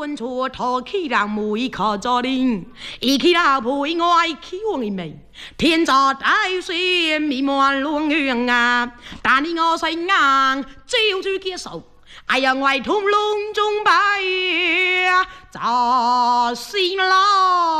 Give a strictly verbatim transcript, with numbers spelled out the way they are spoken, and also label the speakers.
Speaker 1: 问出头起让每可做林，一起老婆外起王一枚，天造大水弥漫龙源啊！但你我谁硬照住接受，哎呀，外通笼中摆呀，早醒了。